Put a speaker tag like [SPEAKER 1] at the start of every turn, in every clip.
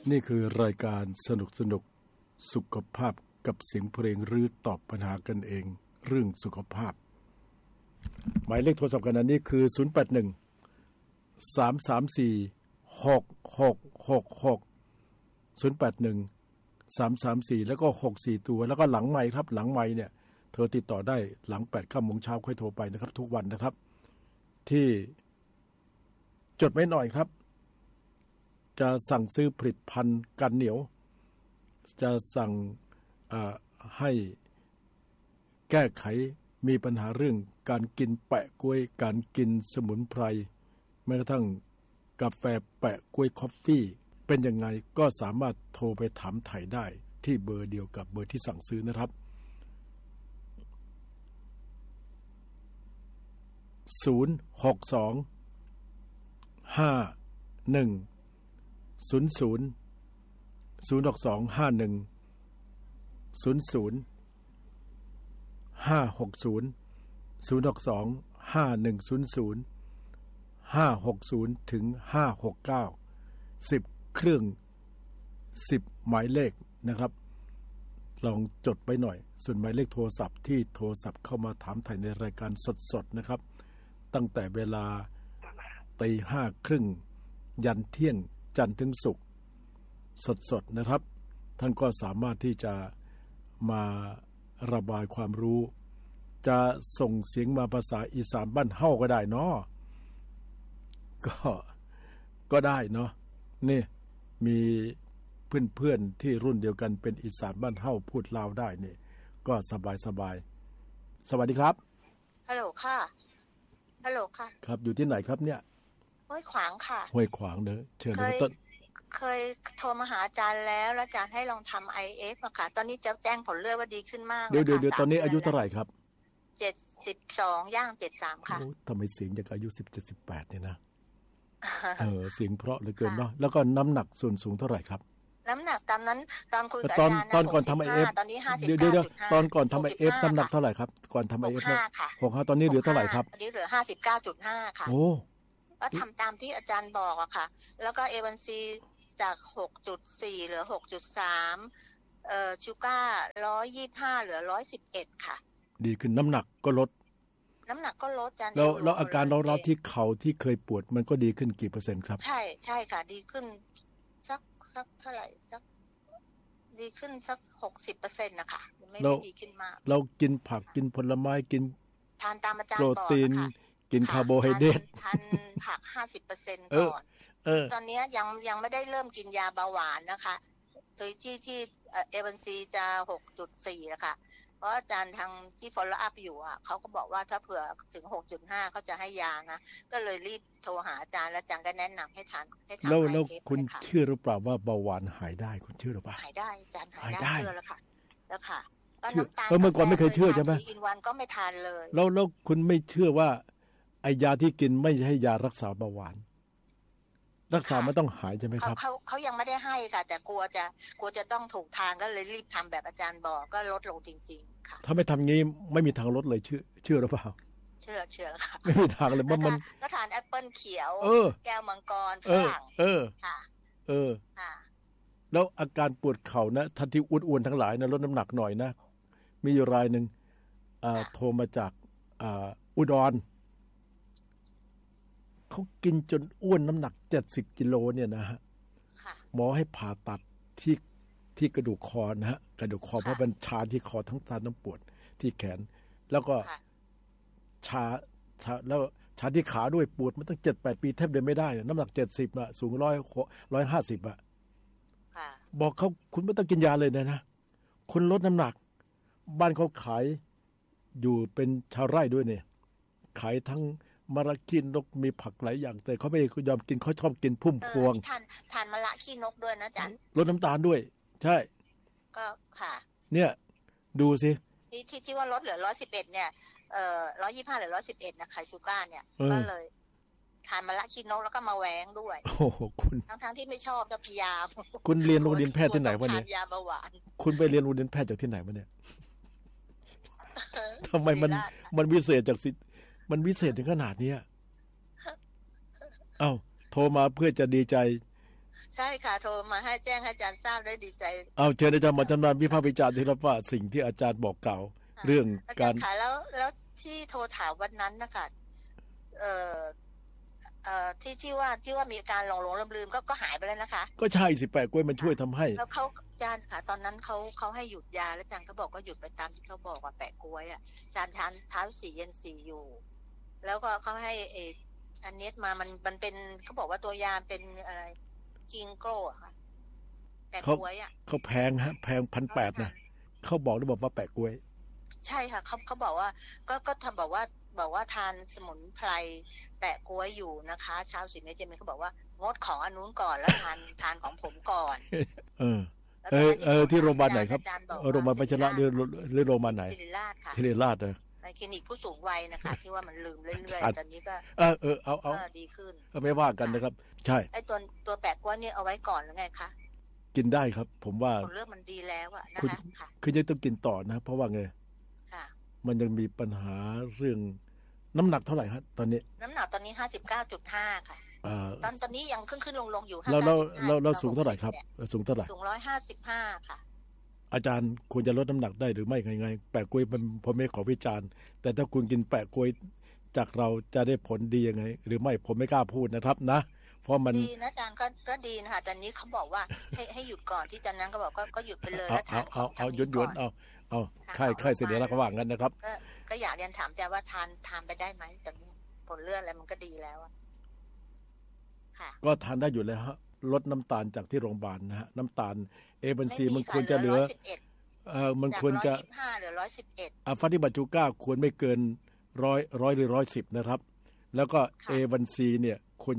[SPEAKER 1] นี่คือรายการสนุกสุขภาพกับเสียงเพลงหรือตอบปัญหากันเองเรื่องสุขภาพหมายเลขโทรศัพท์กันนี้คือ081-334-6666 แล้วก็64ตัวแล้วก็หลังไมค์ครับหลังไมค์เนี่ยเธอติดต่อได้หลัง 8:00 นค่อยโทรไปนะครับทุกวันนะครับที่จดไว้หน่อยครับจะสั่งซื้อผลิตภัณฑ์กันเหนียวจะสั่งให้แก้ไขมีปัญหาเรื่องการกินแปะกล้วยการกินสมุนไพรแม้กระทั่งกาแฟแปะกล้วยคอฟฟี่เป็นยังไงก็สามารถโทรไปถามไถ่ได้ที่เบอร์เดียวกับเบอร์ที่สั่งซื้อนะครับถึง560 เครื่อง10หมายเลขนะครับลองจดไปหน่อยส่วนหมายเลขโทรศัพท์ที่โทรศัพท์เข้ามาถามไถ่ในรายการสดๆนะครับตั้งแต่เวลา 5:30 นยันเที่ยงจันทร์ถึงศุกร์สดๆนะครับท่านก็สามารถที่จะมาระบายความรู้จะส่งเสียงมาภาษาอีสานบ้านเฮาก็ได้เนาะก็ได้เนาะนี่มีเพื่อนๆที่รุ่นเดียวกันเป็นอีสานบ้านเฮาพูดลาวได้นี่ก็สบายสวัสดีครับ
[SPEAKER 2] ฮัลโหลค่ะฮัลโหลค่ะ
[SPEAKER 1] ครับอยู่ที่ไหนครับเนี่ย
[SPEAKER 2] ห้วยขวางค่ะ
[SPEAKER 1] ห้วยขวางเด้อเชิญเลยต้น
[SPEAKER 2] เคยโทรมาหาอาจารย์แล้วอาจารย์ให้ลองทำ IF อะค่ะตอนนี้จะแจ้งผลเลือดว่าดีขึ้นมาก
[SPEAKER 1] เดี๋ยวตอนนี้อายุเท่าไหร่ครับ
[SPEAKER 2] 72ย่าง73ค่ะ
[SPEAKER 1] ทำไมเสียงจากอายุ17 18เนี่ยนะเสียงเพราะเหลือเกินเนาะแล้วก็น้ำหนักส่วนสูงเท่าไหร่ครับ
[SPEAKER 2] น้ำหนักตอนนั้นตอนคุยกับอาจารย์
[SPEAKER 1] ตอนก่อนทำ IF
[SPEAKER 2] ตอนนี้
[SPEAKER 1] เดี๋ยวตอนก่อนทำ IF น้ำหนักเท่าไหร่ครับก่อนทำ IF 65ตอนนี้เหลือเท่าไหร่ครับ
[SPEAKER 2] ตอนนี้เหลือ 59.5 ค่ะก็ทำตามที่อาจารย์บอกอะค่ะแล้วก็ A1C จาก 6.4 เหลือ 6.3ชูการ์125เหลือ111ค่ะ
[SPEAKER 1] ดีขึ้นน้ำหนักก็ลด
[SPEAKER 2] อาจารย์
[SPEAKER 1] แล้วอาการเราที่เข่าที่เคยปวดมันก็ดีขึ้นกี่เปอร์เซ็นต์ครับ
[SPEAKER 2] ใช่ค่ะดีขึ้นสักเท่าไหร่สักดีขึ้นสัก 60% นะคะไม่ดีขึ้นมาก
[SPEAKER 1] เรากินผักกินผลไม้กิน
[SPEAKER 2] ทานตามอาจารย์บอก
[SPEAKER 1] โปรตีนกินคาร์โบไฮเดรต
[SPEAKER 2] ทานผัก 50% ก่อนตอนนี้ยังไม่ได้เริ่มกินยาเบาหวานนะคะโดยที่A1C จะ 6.4 นะคะเพราะอาจารย์ทางที่ follow up อยู่อ่ะเขาก็บอกว่าถ้าเผื่อถึง 6.5 เขาจะให้ยานะก็เลยรีบโทรหาอาจารย์แล้วอาจารย์ก็แนะนำให้ทาน
[SPEAKER 1] แล้วคุณเชื่อหรือเปล่าว่าเบาหวานหายได้คุณเชื่อหรือเปล่า
[SPEAKER 2] หายได้อาจารย์หายได้เชื่อแล้วค่ะก็
[SPEAKER 1] น้ำตาลเมื่อก่อนไม่เคยเชื่อใช่ไหม
[SPEAKER 2] กินวันก็ไม่ทานเลย
[SPEAKER 1] แล้วคุณไม่เชื่อว่าไอยาที่กินไม่ใช่ยารักษาเบาหวานรักษาไม่ต้องหายใช่ไหมครับ
[SPEAKER 2] เขายังไม่ได้ให้ค่ะแต่กลัวจะต้องถูกทางก็เลยรีบทำแบบอาจารย์บอกก็ลดลงจริงๆค่ะ
[SPEAKER 1] ถ้าไม่ทำงี้ไม่มีทางลดเลยเชื่อหรือเปล่า
[SPEAKER 2] เชื่อแล้วค่ะ
[SPEAKER 1] ไม่มีทางเลยมัน
[SPEAKER 2] ก็ทานแอปเปิ้ลเขียวแก้วมังกรฝรั่งค่ะ
[SPEAKER 1] แล้วอาการปวดเข่านะท่านที่อ้วนๆทั้งหลายนะลดน้ำหนักหน่อยนะมีอยู่รายนึงโทรมาจากอุดรเขากินจนอ้วนน้ำหนัก70 กิโลเนี่ยนะฮะหมอให้ผ่าตัดที่กระดูกคอนะฮะกระดูกคอเพราะมันชาที่คอทั้งตาทั้งปวดที่แขนแล้วก็ชาแล้วชาที่ขาด้วยปวดมาตั้ง 7-8 ปีแทบเดินไม่ได้น้ำหนัก70อ่ะสูง150อ่ะบอกเขาคุณไม่ต้องกินยาเลยนะคุณลดน้ำหนักบ้านเขาขายอยู่เป็นชาวไร่ด้วยเนี่ยขายทั้งมะระขี้นกมีผักหลายอย่างแต่เขาไม่ยอมกินเขาชอบกินพุ่มพวง
[SPEAKER 2] ทานมะระขี้นกด้วยนะจ๊ะ
[SPEAKER 1] ลดน้ำตาลด้วยใช่
[SPEAKER 2] ก็ค่ะ
[SPEAKER 1] เนี่ยดูสิ
[SPEAKER 2] ที่ว่าลดเหลือ111เนี่ย125เหลือ111นะไขชูการ์เนี่ยก็เลยทานมะระขี้นกแล้วก็มาแหวงด้วย
[SPEAKER 1] โอ้โหคุณ
[SPEAKER 2] ทั้งที่ไม่ชอบก็พยายาม
[SPEAKER 1] คุณเรียนโรงเรียนแพทย์ที่ไหนวะเนี่ย
[SPEAKER 2] ทานยาเบาหวาน
[SPEAKER 1] คุณไปเรียนโรงเรียนแพทย์จากที่ไหนวะเนี่ยทำไมมันวิเศษจากมันวิเศษถึงขนาดนี้โทรมาเพื่อจะดีใจ
[SPEAKER 2] ใช่ค่ะโทรมาให้แจ้งให้อาจารย์ทราบได้ดีใจ
[SPEAKER 1] เอาเชิญอาจารย์หมอชำนาญวิพากษ์วิจารณ์ที่รับว่าสิ่งที่อาจารย์บอกกล่าวเรื่องการ
[SPEAKER 2] ขายแล้วที่โทรถามวันนั้นนะคะที่ว่ามีการหลงลืมก็หายไปแล้วนะคะ
[SPEAKER 1] ก็ใช่สิแปะกล้วยมันช่วยทำให้
[SPEAKER 2] แล้วเขาอาจารย์ค่ะตอนนั้นเขาให้หยุดยาแล้วอาจารย์เขาบอกก็หยุดไปตามที่เขาบอกว่าแปะกล้วยอ่ะอาจารย์ทานเท้า4 เย็น 4อยู่แล้วก็เขาให้อันนี้มามันเป็นเขาบอกว่าตัวยาเป็นอะไรกิงโกรค่ะแปะกล้วยอ่ะ
[SPEAKER 1] เขาแพงฮะแพง1,800นะเขาบอกได้บอกว่าแปะกล้วย
[SPEAKER 2] ใช่ค่ะเขาบอกว่าก็ทำบอกว่าทานสมุนไพรแปะกล้วยอยู่นะคะเช้า10 เม็ดเย็นเขาบอกว่างดของอันนู้นก่อนแล้วทานของผมก่อน
[SPEAKER 1] ที่โรงพยาบาลไหนครับโรงพยาบาลปัชระหรือโรงพยาบาลไหน
[SPEAKER 2] ศิริราชค่ะ
[SPEAKER 1] ศิริราช
[SPEAKER 2] ในคลินิกผู้สูงวัยนะคะที่ว่ามันลืมเรื่อยๆตอนนี้ก็
[SPEAKER 1] เอา
[SPEAKER 2] ดีขึ้น
[SPEAKER 1] ไม่ว่ากันนะครับใช่
[SPEAKER 2] ไอ้ตัวแปะกล้วยนี่เอาไว้ก่อนหรือไงคะ
[SPEAKER 1] กินได้ครับผมว่า
[SPEAKER 2] ผลเลือดมันดีแล้วอะนะคะ
[SPEAKER 1] คือยังต้องกินต่อนะเพราะว่าไงมันยังมีปัญหาเรื่องน้ำหนักเท่าไหร่ครับตอนนี้
[SPEAKER 2] น้ำหนักตอนนี้59.5ค่ะตอนนี้ยังขึ้นลงอยู่
[SPEAKER 1] เราสูงเท่าไหร่ครับสูงเท่าไหร่
[SPEAKER 2] สูง155ค่ะ
[SPEAKER 1] อาจารย์ควรจะลดน้ำหนักได้หรือไม่ไงแปะกล้วยมันผมไม่ขอวิจารณ์แต่ถ้าคุณกินแปะกล้วยจากเราจะได้ผลดียังไงหรือไม่ผมไม่กล้าพูดนะครับนะเพราะมัน
[SPEAKER 2] ดีนะอาจารย์ก็ดีนะคะแต่นี้เขาบอกว่าให้หยุดก่อนที่อาจารย์นั้นก็บอกก็หยุดไปเลยแล้วทาน
[SPEAKER 1] เอาหยุดเอาค่ายเสถียรระหว่างกันนะครับ
[SPEAKER 2] ก็อยากเรียนถามอาจารย์ว่าทานไปได้ไหมตอนนี้ผลเลือดอะไรมันก็ดีแล้วค่ะ
[SPEAKER 1] ก็ทานได้อยู่แล้วฮะลดน้ำตาลจากที่โรงพยาบาลนะฮะน้ำตาลA1Cมันควรจะเหลือมันควรจะ
[SPEAKER 2] 115เหลือ111
[SPEAKER 1] อัลฟาติบัจูก้าควรไม่เกิน100หรือ110นะครับแล้วก็ A1C เนี่ย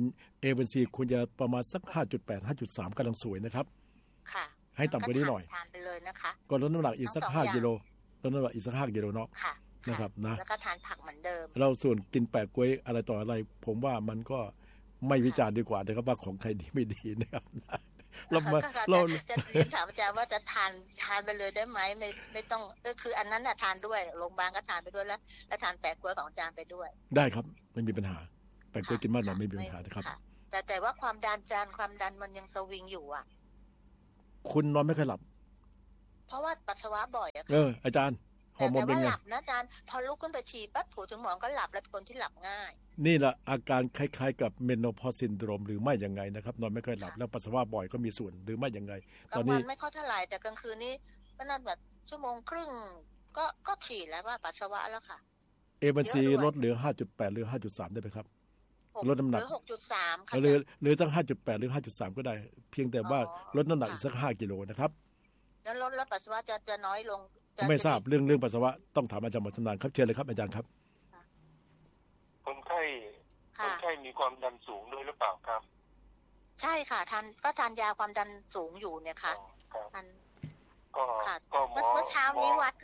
[SPEAKER 1] A1C ควรจะประมาณสัก 5.8 5.3 กำลังสวยนะครับ
[SPEAKER 2] ค่ะ
[SPEAKER 1] ให้ต่ำกว่านี้หน่อย
[SPEAKER 2] ทานไปเลยนะคะ
[SPEAKER 1] ก็ลดน้ำหนักอีกสัก5 กิโลลดน้ำหนักอีกสัก5 กิโลเนาะนะครับนะ
[SPEAKER 2] แล้วก็ทานผักเหมือนเดิม
[SPEAKER 1] เราส่วนกินแปะกล้วยอะไรต่ออะไรผมว่ามันก็ไม่วิจารณ์ดีกว่านะครับว่าของใครดีไม่ดีนะครับ
[SPEAKER 2] เราจะเรียนถามอาจารย์ว่าจะทานไปเลยได้ไหมไม่ต้องก็คืออันนั้นน่ะทานด้วยโรงพยาบาลก็ทานไปด้วยแล้วทานแปะกล้วยของอาจารย์ไปด้วย
[SPEAKER 1] ได้ครับไม่มีปัญหาแปะกล้วยกินมากหน่อยไม่มีปัญหานะครับ
[SPEAKER 2] แต่ว่าความดันมันยังสวิงอยู่อ่ะ
[SPEAKER 1] คุณนอนไม่ค่อยหลับ
[SPEAKER 2] เพราะว่าปัสสาวะบ่อยอะ
[SPEAKER 1] อาจารย์ฮอร์โมนเป็นไง
[SPEAKER 2] แต่ว่าหลับนะอาจารย์พอลุกขึ้นไปฉี่ปั๊บถูถึงหมอนก็หลับแล้วคนที่หลับง่าย
[SPEAKER 1] นี่แหละอาการคล้ายๆกับเมโนพอซินโดรมหรือไม่ยังไงนะครับนอนไม่ค่อยหลับแล้วปัสสาวะบ่อยก็มีส่วนหรือไม่ยังไง
[SPEAKER 2] ตอนนี้ไม่ค่อยเท่าไหร่แต่กลางคืนนี้ก็นั่นแบบชั่วโมงครึ่งก็ฉี่แล้วว่าปัสสาวะแล้วค่ะ
[SPEAKER 1] A1C ลดเหลือ 5.8 หรือ 5.3 ได้ไหมครับลดน้ำหนัก
[SPEAKER 2] 6.3 ค่ะ
[SPEAKER 1] หรือสัก 5.8 หรือ 5.3 ก็ได้เพียงแต่ว่าลดน้ำหนักอีกสัก5 กิโลนะครับ
[SPEAKER 2] แล้วลดปัสสาวะจะน้อยลง
[SPEAKER 1] ไม่ทราบเรื่องปัสสาวะต้องถามอาจารย์หมอชำนาญครับเชิญเลยครับอาจารย์ครับ
[SPEAKER 3] คนไข้มีความดันสูงด้วยหรือเปล่าครับ
[SPEAKER 2] ใช่ค่ะทานยาความดันสูงอยู่เนี่ยค่ะทาน
[SPEAKER 3] ก็
[SPEAKER 2] เมื่อเช้านี้วัด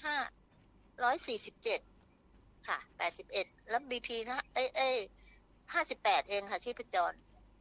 [SPEAKER 2] 147ค่ะ81แล้ว BP นะ58เองค่ะชีพจร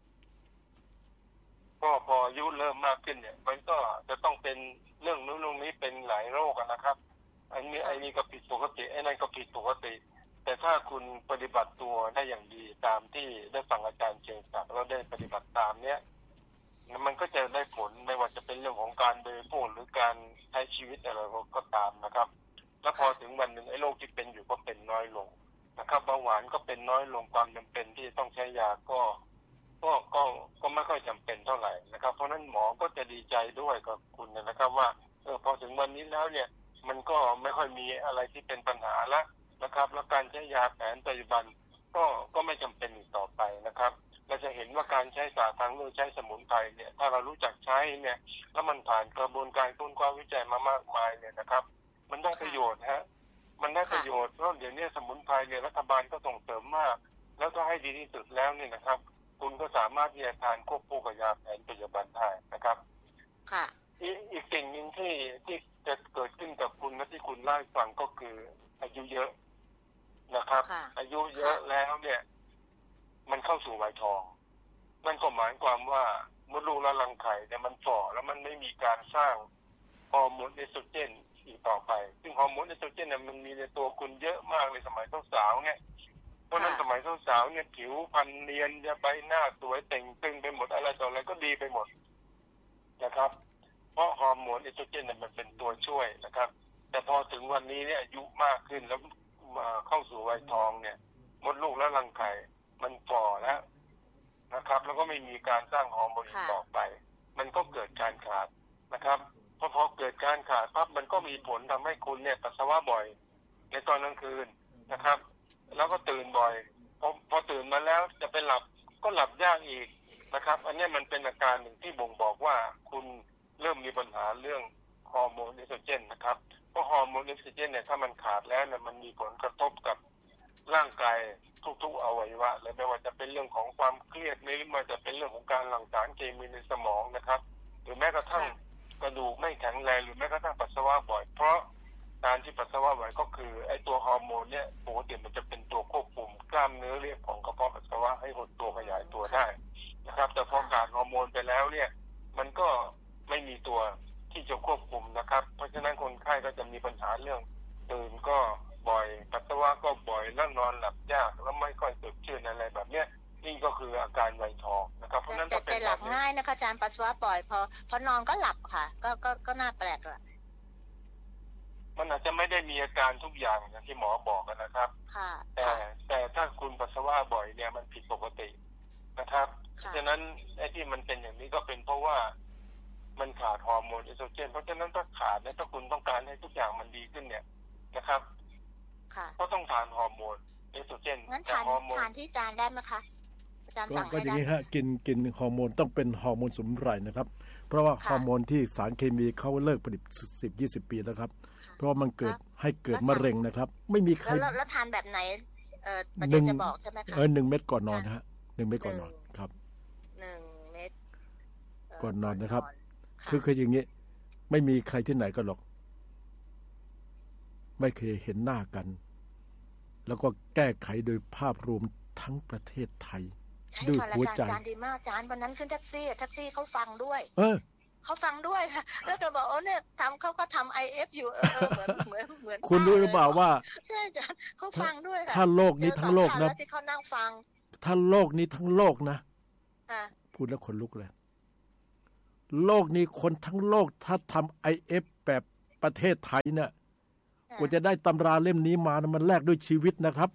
[SPEAKER 3] ก็พออายุเริ่มมากขึ้นเนี่ยมันก็จะต้องเป็นเรื่องนู้นเรื่องนี้เป็นหลายโรคนะครับอันนี้ก็ผิดปกติไอ้นั่นก็ผิดปกติแต่ถ้าคุณปฏิบัติตัวได้อย่างดีตามที่ได้ฟังอาจารย์เชียงศักดิ์แล้วได้ปฏิบัติตามเนี้ยมันก็จะได้ผลไม่ว่าจะเป็นเรื่องของการบริโภคหรือการใช้ชีวิตอะไรก็ตามนะครับแล้วพอถึงวันหนึ่งไอ้โรคที่เป็นอยู่ก็เป็นน้อยลงนะครับเบาหวานก็เป็นน้อยลงความจำเป็นที่ต้องใช้ยาก็ไม่ค่อยจำเป็นเท่าไหร่นะครับเพราะนั้นหมอก็จะดีใจด้วยกับคุณนะครับว่าพอถึงวันนี้แล้วเนี่ยมันก็ไม่ค่อยมีอะไรที่เป็นปัญหาแล้วนะครับแล้วการใช้ยาแผนปัจจุบันก็ไม่จำเป็นอีกต่อไปนะครับเราจะเห็นว่าการใช้ศาสตร์ทางเลือกใช้สมุนไพรเนี่ยถ้าเรารู้จักใช้เนี่ยแล้วมันผ่านกระบวนการค้นคว้าวิจัยมามากมายเนี่ยนะครับมันได้ประโยชน์ฮะมันได้ประโยชน์เพราะเดี๋ยวนี้สมุนไพรเนี่ยรัฐบาลก็ส่งเสริมมากแล้วก็ให้ดีที่สุดแล้วเนี่ยนะครับคุณก็สามารถที่จะทานควบคู่กับยาแผนปัจจุบันได้นะครับ
[SPEAKER 2] ค่ะ
[SPEAKER 3] อีกสิ่งหนึ่งที่จะเกิดขึ้นกับคุณและที่คุณเล่าให้ฟังก็คืออายุเยอะนะครับอายุเยอะแล้วเนี่ยมันเข้าสู่วัยทองนั่นก็หมายความว่ามดลูกและรังไข่เนี่ยมันฝ่อแล้วมันไม่มีการสร้างฮอร์โมนเอสโตรเจนอีกต่อไปซึ่งฮอร์โมนเอสโตรเจนเนี่ยมันมีในตัวคุณเยอะมากในสมัยสาวๆเนี่ยเพราะนั้นสมัยสาวๆเนี่ยผิวพรรณเนียนจะใบหน้าสวยเต่งตึงไปหมดอะไรต่ออะไรก็ดีไปหมดนะครับเพราะฮอร์โมนเอสโตรเจนเนี่ยมันเป็นตัวช่วยนะครับแต่พอถึงวันนี้เนี่ยอายุมากขึ้นแล้วมาเข้าสู่วัยทองเนี่ยมดลูกและรังไข่มันฝ่อแล้วนะครับแล้วก็ไม่มีการสร้างฮอร์โมนต่อไปมันก็เกิดการขาดนะครับพอเกิดการขาดปั๊บมันก็มีผลทำให้คุณเนี่ยปัสสาวะบ่อยในตอนกลางคืนนะครับแล้วก็ตื่นบ่อยพอตื่นมาแล้วจะไปหลับก็หลับยากอีกนะครับอันนี้มันเป็นอาการหนึ่งที่บ่งบอกว่าคุณเริ่มมีปัญหาเรื่องฮอร์โมนเอสโตรเจนนะครับเพราะฮอร์โมนเอสโตรเจนเนี่ยถ้ามันขาดแล้วเนี่ยมันมีผลกระทบกับร่างกายทุกๆอวัยวะเลยไม่ว่าจะเป็นเรื่องของความเครียดหรือมันจะเป็นเรื่องของการหลั่งสารเคมีในสมองนะครับหรือแม้กระทั่งกระดูกไม่แข็งแรงหรือแม้กระทั่งปัสสาวะบ่อยเพราะการที่ปัสสาวะบ่อยก็คือไอ้ตัวฮอร์โมนเนี่ยปกติมันจะเป็นตัวควบคุมกล้ามเนื้อเรียบของกระเพาะปัสสาวะให้หดตัวขยายตัวได้นะครับแต่พอขาดฮอร์โมนไปแล้วเนี่ยมันก็ไม่มีตัวที่จะควบคุมนะครับเพราะฉะนั้นคนไข้ก็จะมีปัญหาเรื่องตื่นก็บ่อยปัสสาวะก็บ่อยแล้วนอนหลับยากแล้วไม่ค่อยสดชื่นอะไรแบบเนี้ยนี่ก็คืออาการวัยทองนะครับเพราะฉะนั้น
[SPEAKER 2] แต่หลับง่ายนะคะอาจารย์ปัสสาวะบ่อยพอนอนก็หลับค่ะก็น่าแปลกละ
[SPEAKER 3] มันอาจจะไม่ได้มีอาการทุกอย่างอย่างที่หมอบอกนะครับแต่ถ้าคุณปัสสาวะบ่อยเนี่ยมันผิดปกตินะครับเพราะฉะนั้นไอ้ที่มันเป็นอย่างนี้ก็เป็นเพราะว่ามันขาดฮอร์โมนเอสโตรเจนเพราะฉะนั้นถ้าขาดเนี่ยถ้าคุณต้องการให้ทุกอย่างมันดีขึ้นเนี่ยนะครับก็ต้องทานฮอร์โมนเอสโตรเจน
[SPEAKER 2] งั้นทานที่อาจารย์ได้ไหมคะอาจารย์สั่งให้ได้
[SPEAKER 1] ก็อย่างนี้ฮะกินฮอร์โมนต้องเป็นฮอร์โมนสมุนไพรนะครับเพราะว่าฮอร์โมนที่สารเคมีเขาเลิกผลิต10-20 ปีแล้วครับเพราะมันเกิดมะเร็งนะครับไม่มีใคร
[SPEAKER 2] แล้วทานแบบไหนประเดี๋ยวจะบอกใช่ไหมคะ
[SPEAKER 1] 1 เม็ดก่อนนอนฮะ1 เม็ดก่อนนอนครับ
[SPEAKER 2] 1 เม็ด
[SPEAKER 1] ก่อนนอนนะครับคืออย่างนี้ไม่มีใครที่ไหนก็หรอกไม่เคยเห็นหน้ากันแล้วก็แก้ไขโดยภาพรวมทั้งประเทศไทย
[SPEAKER 2] ด้วยหัวใจอาจารย์ดีมากอาจารย์วันนั้นขึ้นแท็กซี่เขาฟังด้วยเขาฟังด้วยค่ะแล้วก็บอกเนี่ยเขาก็ทำ IF อยู่เหมือน
[SPEAKER 1] คุณรู้หรือเปล่าว่า
[SPEAKER 2] ใช่อาจารย์เขาฟังด้วยค่ะ
[SPEAKER 1] ถ้าโลกนี้ทั้งโลกนะ
[SPEAKER 2] ที่เขานั่งฟัง
[SPEAKER 1] ถ้าโลกนี้ทั้งโลกนะพูดแล้วขนลุกเลยโลกนี้คนทั้งโลกถ้าทำ IF แบบประเทศไทยเนี่ยกว่าจะได้ตำราเล่มนี้มานะมันแลกด้วยชีวิตนะครับ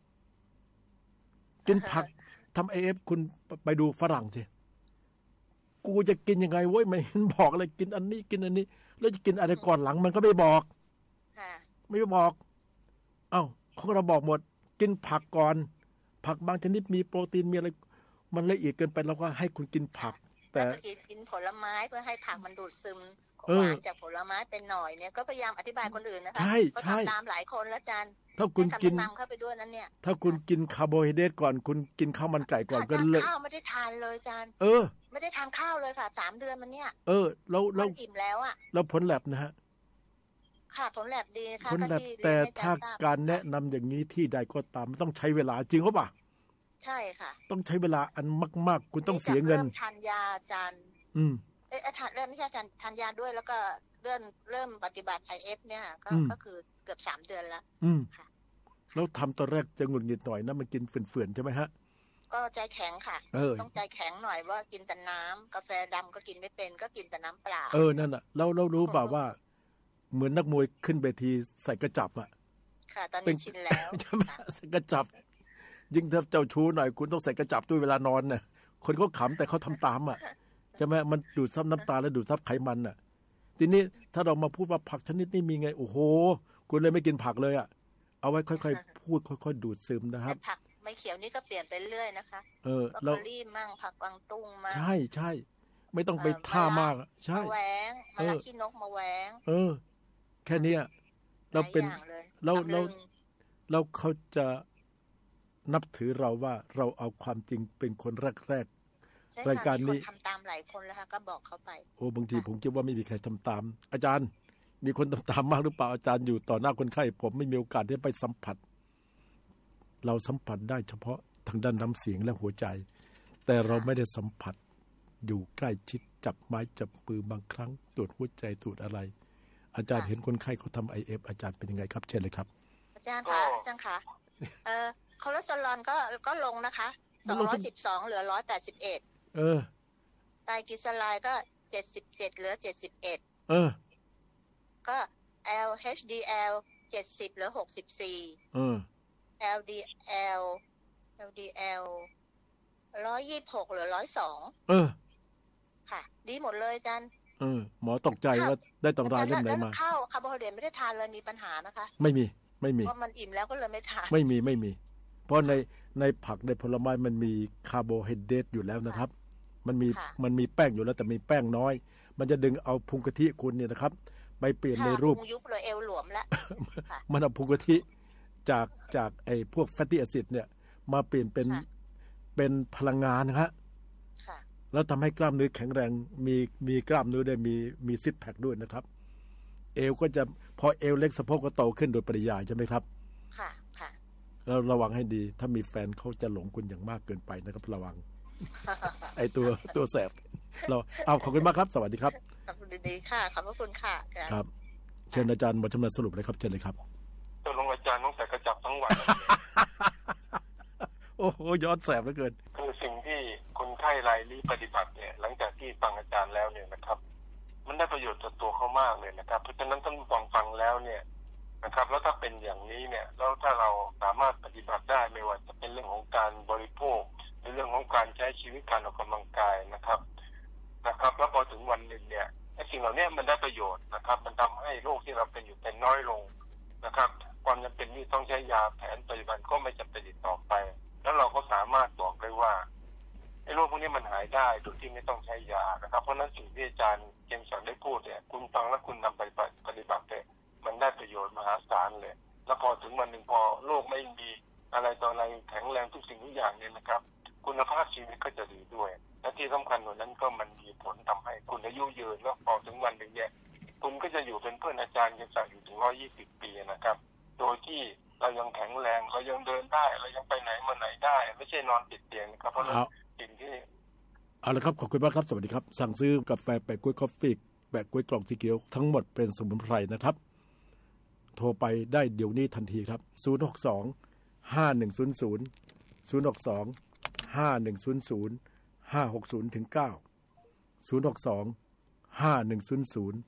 [SPEAKER 1] กินผักทำ IF คุณไปดูฝรั่งสิกูจะกินยังไงเว้ยไม่เห็นบอกเลยกินอันนี้กินอันนี้แล้วจะกินอะไรก่อนหลังมันก็ไม่บอกไม่บอกเอ้าของเราบอกหมดกินผักก่อนผักบางชนิดมีโปรตีนมีอะไรมันละเอียดเกินไปเราก็ให้คุณกินผักแต่
[SPEAKER 2] กินผลไม้เพื่อให้ผักมันดูดซึมหวานจากผลไม้เป็นหน่อยเนี่ยก็พยายามอธิบายคนอื่นนะคะก็ทำตามหลายคนแล้วอาจารย์
[SPEAKER 1] ถ้าคุณกิน
[SPEAKER 2] นำเข้าไปด้วยนั้นเนี่ย
[SPEAKER 1] ถ้าคุณกินคาร์โบไฮเดรตก่อนคุณกินข้าวมันไก่ก่อนก็เลย
[SPEAKER 2] ข้าวไม่ได้ทานเลยอาจารย์ไม่ได้ทานข้าวเลยค่ะ3 เดือนมันเนี่ย
[SPEAKER 1] เรา
[SPEAKER 2] อิ่มแล้วอ่ะ
[SPEAKER 1] เราผลแลบนะฮะ
[SPEAKER 2] ค่ะผลแลบดีค่ะ
[SPEAKER 1] ผลแลบแต่ถ้าการแนะนำอย่างนี้ที่ใดก็ตามต้องใช้เวลาจริงหรือเปล่า
[SPEAKER 2] ใช่ค่ะ
[SPEAKER 1] ต้องใช้เวลาอันมากๆคุณต้องเสียเงิน
[SPEAKER 2] ทานยาอาจารย์ทานไม่ใช่อาจารย์ทานยาด้วยแล้วก็เริ่มปฏิบัติ IF เนี่ยก็คือเกือบ3 เดือนแล้ว
[SPEAKER 1] ค่ะแล้วทำตอนแรกจะหงุดหงิดหน่อยนะมันกินเฟื่อนๆใช่ไหมฮะ
[SPEAKER 2] ก็ใจแข็งค่ะต้องใจแข็งหน่อยว่ากินแต่น้ำกาแฟดำก็กินไม่เป็นก็กินแต่น้ำเปล่า
[SPEAKER 1] นั่นน่ะเรารู้เปล่าว่าเหมือนนักมวยขึ้นเวทีใส่กระจับอ่ะ
[SPEAKER 2] ค่ะตอนนี้ชินแล้ว
[SPEAKER 1] ใช่ไหมใส่กระจับยิ่งถ้าเจ้าชู้หน่อยคุณต้องใส่กระจับด้วยเวลานอนน่ะคนเขาขำแต่เขาทำตามอ่ะใช่ไหมมันดูดซับน้ำตาและดูดซับไขมันน่ะทีนี้ถ้าเรามาพูดว่าผักชนิดนี้มีไงโอ้โหคุณเลยไม่กินผักเลยอ่ะเอาไว้ค่อยๆพูดค่อยๆดูดซึมนะครับ
[SPEAKER 2] ผักใบเขียวนี่ก็เปลี่ยนไปเรื่อยนะคะบรอกโคลีมั่งผักกวางตุ้งมั่ง
[SPEAKER 1] ใช่ไม่ต้องไปท่ามากใช่
[SPEAKER 2] มะแวงมะละขี้นกมะแวง
[SPEAKER 1] แค่นี้เราเป็นเราเขาจะนับถือเราว่าเราเอาความจริงเป็นคนแรกรายการนี้
[SPEAKER 2] ทำตามหลายคนแล้วค่ะก็บอกเขาไป
[SPEAKER 1] บางทีผมคิดว่าไม่มีใครทำตามอาจารย์มีคนทำตามมากหรือเปล่าอาจารย์อยู่ต่อหน้าคนไข้ผมไม่มีโอกาสได้ไปสัมผัสเราสัมผัสได้เฉพาะทางด้านน้ำเสียงและหัวใจแต่เราไม่ได้สัมผัสอยู่ใกล้ชิดจับไม้จับมือบางครั้งตรวจหัวใจตรวจอะไรอาจารย์เห็นคนไข้เขาทำ IF อาจารย์เป็นยังไงครับเชิญเลยครับ
[SPEAKER 2] อาจารย์คะอาจารย์คะคอเลสเตอรอลก็ลงนะคะ212เหลือ181ไตรกลีเซอไรด์ก็77เหลือ71ก็ LHDL 70เหลือ64LDL 126เหลือ102ค่ะดีหมดเลยอาจารย์
[SPEAKER 1] หมอตกใจว่าได้ตำราเล่มไหนมา
[SPEAKER 2] ข้าวคาร์โบไฮเดรตไม่ได้ทานเลยมีปัญหานะคะ
[SPEAKER 1] ไม่มี
[SPEAKER 2] เพราะมันอิ่มแล้วก็เลยไม่ทาน
[SPEAKER 1] ไม่มีเพราะในผักในผลไม้มันมีคาร์โบไฮเดรตอยู่แล้วนะครับมันมีแป้งอยู่แล้วแต่มีแป้งน้อยมันจะดึงเอาพุงกะทิคุณเนี่ยนะครับไปเปลี่ยนในรูป
[SPEAKER 2] ยุบเลยเอวหลวมแล้ว
[SPEAKER 1] มันเอาพุงกะทิจากไอ้พวกแฟตตี้แอซิดเนี่ยมาเปลี่ยนเป็นพลังงานนะฮะแล้วทำให้กล้ามเนื้อแข็งแรงมีกล้ามเนื้อได้มีซิกแพคด้วยนะครับเอวก็จะพอเอวเล็กสะโพกก็โตขึ้นโดยปริยายใช่ไหมครับ
[SPEAKER 2] ค่ะ
[SPEAKER 1] แล้วระวังให้ดีถ้ามีแฟนเขาจะหลงคุณอย่างมากเกินไปนะครับระวังไอตัวแสบเราเอาขอบคุณมากครับสวัสดีครับ
[SPEAKER 2] ขอบคุณดีค่ะขอบพระคุณค่ะ
[SPEAKER 1] ครับเชิญอาจารย์มาชำระสรุปเลยครับเชิญเลยครับ
[SPEAKER 3] ตัวลงอาจารย์ต้องใส่กระจับทั้งวัน
[SPEAKER 1] โอ้โหย้อนแสบเหลือเกิน
[SPEAKER 3] คือสิ่งที่คนไข้รายนี้ปฏิบัติเนี่ยหลังจากที่ฟังอาจารย์แล้วเนี่ยนะครับมันได้ประโยชน์ต่อตัวเขามากเลยนะครับเพราะฉะนั้นท่านฟังแล้วเนี่ยนะครับแล้วถ้าเป็นอย่างนี้เนี่ยแล้วถ้าเราสามารถปฏิบัติได้ไม่ว่าจะเป็นเรื่องของการบริโภคในเรื่องของการใช้ชีวิตการออกกำลังกายนะครับแล้วพอถึงวันหนึ่งเนี่ยไอ้สิ่งเหล่านี้มันได้ประโยชน์นะครับมันทำให้โรคที่เราเป็นอยู่เป็นน้อยลงนะครับความจำเป็นที่ต้องใช้ยาแผนปัจจุบันก็ไม่จำเป็นอีกต่อไปแล้วเราก็สามารถบอกได้ว่าไอ้โรคพวกนี้มันหายได้โดยที่ไม่ต้องใช้ยานะครับเพราะนั้นสิ่งที่อาจารย์เจมสันได้พูดเนี่ยคุณฟังและคุณนำไปปฏิบัติเนี่ยมันได้ประโยชน์มหาศาลเลยแล้วพอถึงวันหนึ่งพอโรคไม่มีอะไรต่ออะไรแข็งแรงทุกสิ่งทุกอย่างเนี่ยนะครับคุณภาพชีวิตก็จะดีด้วยและที่สำคัญกว่านั้นก็มันมีผลทำให้คุณอายุยืนแล้วพอถึงวันหนึ่งเนี่ยคุณก็จะอยู่เป็นเพื่อนอาจารย์เจมสันอยู่ถึง120 ปีนะครับโดยที่เรายังแข็งแรงเรายังเดินได้เรายังไปไหนมาไหนได้ไม่ใช่นอนติดเตียงนะครับเพราะสิ่งที่
[SPEAKER 1] เอาละครับขอบคุณมากครับสวัสดีครับสั่งซื้อกาแฟแปะกล้วยคอฟฟี่แปะกล้วยกล่องสีเขียวทั้งหมดเป็นสมุนไพรนะครับโทรไปได้เดี๋ยวนี้ทันทีครับ062 5100 062 5100 560-9 062 5100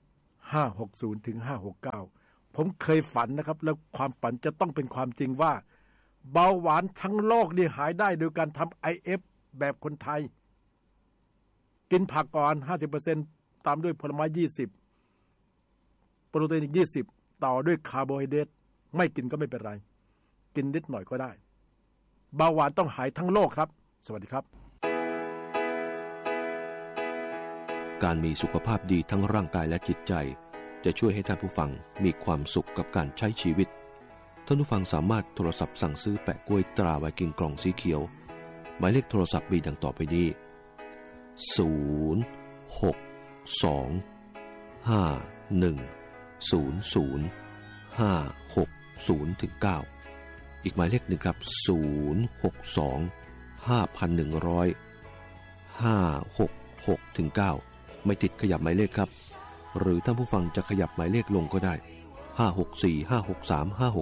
[SPEAKER 1] 560-569ผมเคยฝันนะครับแล้วความฝันจะต้องเป็นความจริงว่าเบาหวานทั้งโลกนี่หายได้โดยการทำ IF แบบคนไทยกินผักก่อน 50% ตามด้วยผลไม้20โปรตีนอีก20ต่อด้วยคาร์โบไฮเดรตไม่กินก็ไม่เป็นไรกินนิดหน่อยก็ได้เบาหวานต้องหายทั้งโลกครับสวัสดีครับ
[SPEAKER 4] การมีสุขภาพดีทั้งร่างกายและจิตใจจะช่วยให้ท่านผู้ฟังมีความสุขกับการใช้ชีวิตท่านผู้ฟังสามารถโทรศัพท์สั่งซื้อแปะกล้วยตราไวกิ้งกล่องสีเขียวหมายเลขโทรศัพท์มีดังต่อไปนี้06251005609อีกหมายเลขหนึ่งครับ062-5100-566-9ไม่ติดขยับหมายเลขครับหรือท่านผู้ฟังจะขยับหมายเลขลงก็ได้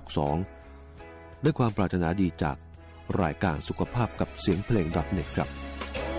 [SPEAKER 4] 564-563-562ด้วยความปรารถนาดีจากรายการสุขภาพกับเสียงเพลง .net ครับ